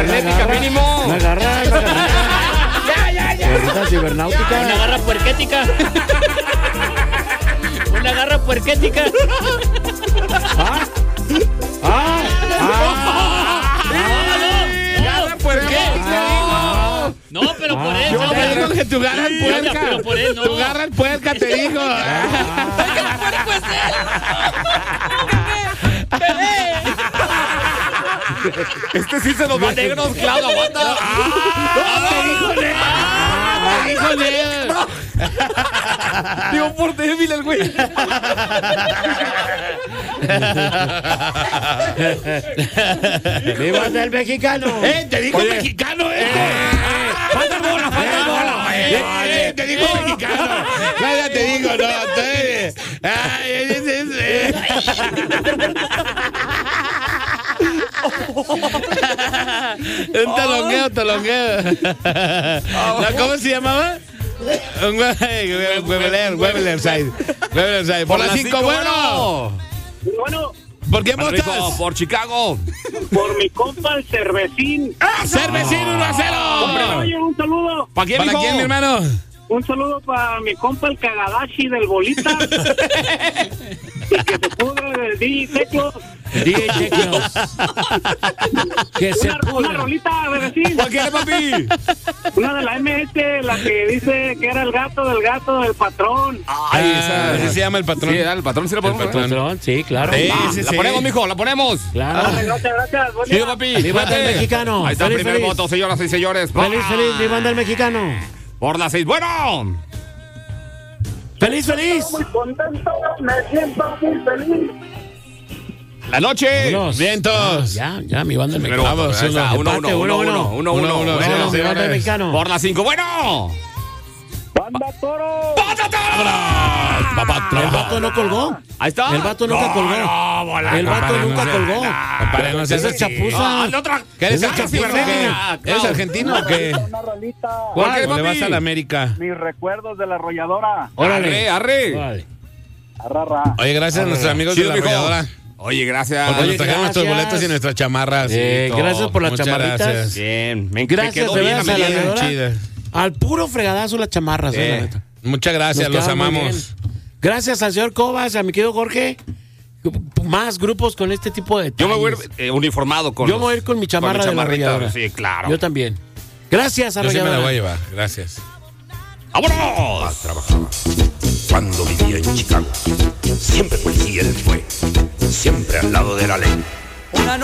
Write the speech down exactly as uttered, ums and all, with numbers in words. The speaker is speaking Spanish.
cibernética, mínimo. Una garra, una garra. Ya, ya, ya. Garrita cibernáutica. Una garra puerquética. Una garra puerquética. Ah, ah, ah. Garra puerquética. No, pero por Ah, él. Yo no, te pero- digo que tu garra es puerca. pero por él no. Tu garra es puerca, te digo. Este sí se nos va negros, Claudio, aguanta. ¡Te dijo negro! ¡Te dijo negro! Digo, por débil el güey. ¡Viva el mexicano! ¡Eh! ¡Te dijo Oye. mexicano, eh! ¡Falta bola, falta bola! ¡Eh! eh, ¡Te dijo mexicano! ¡Ya te digo, no! Te... ¡Ay, es, es, es. Un talongueo, talongueo. No, ¿cómo se llamaba? Un Webeler, Webeler Side. Webeler Side. Por las cinco, bueno. Bueno, ¿Por qué Manolito, votas? por Chicago. por mi compa el cervecín. ¡Cervecín uno a cero! Oye, un saludo. ¿Para quién, ¿Para mijo? quién, mi hermano? Un saludo para mi compa el Kagadashi del Bolita. Y que se pudra del D J Teclos. D J Teclos. Que se Una, una pudra. rolita, bebecín. ¿Para quién, papi? Una de la M S, la que dice que era el gato del gato del patrón. Ay, esa, así se llama el patrón. Sí, el patrón sí lo podemos El poner. Patrón, sí, claro. Sí, Ah, sí, la sí. ponemos, mijo, la ponemos. Claro. Gracias, gracias. Buen Sí, día. papi. Viva cuídate. el mexicano. Ahí está el Feliz, primer feliz. voto, señoras y señores. Feliz, Va. feliz, viva el mexicano. Por las seis. Bueno. Feliz, feliz. Muy contento, me siento muy feliz. La noche. Vámonos. Vientos. Ah, ya, ya, mi banda del Primero, mexicano. ahí está, uno, Empate, uno, uno, uno, uno, uno, uno, bueno. Vámonos, mi banda del señores. mexicano. Por las cinco. Bueno. Banda Toro. Papá, El vato no colgó. Ahí está. El vato nunca No, colgó. no, bola, El vato compadre, nunca no colgó. Compadre, no seas Esa es así. chapuza. Ah, la otra. ¿Qué eres Esa el chapuza. chapuza? ¿Eres argentino o qué? Una rolita. ¿Cuál? ¿Por qué papi? le vas a la América? Mis recuerdos de la arrolladora. Arre, arre. Órale. Arrarra. Oye, gracias a nuestros amigos de Chido, la mijo. arrolladora. Oye, gracias. Porque Oye, nos trajeron nuestros gracias. boletos y nuestras chamarras. Eh, y todo. gracias por las Muchas chamarritas. gracias. Bien. Me, Gracias, me quedó de bien veras, a a la mí. Bien verdad. chida. Al puro fregadazo las chamarras, eh, la Eh, neta. Muchas gracias, Nos los quedan muy amamos. bien. Gracias al señor Cobas, a mi querido Jorge. Más grupos con este tipo de Yo me voy a detalles. ir eh, uniformado con Yo los- me voy a ir con mi chamarra mi de la chamarrita. arrolladora. Sí, claro. Yo también. Gracias, Yo sí me la arrolladora. voy a llevar. Gracias. ¡Vámonos! Trabajaba cuando vivía en Chicago. Siempre policía él fue, siempre al lado de la ley.